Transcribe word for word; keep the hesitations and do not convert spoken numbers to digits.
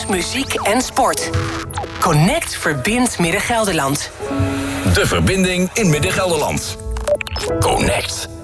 muziek en sport. Connect verbindt Midden-Gelderland. De verbinding in Midden-Gelderland. Connect.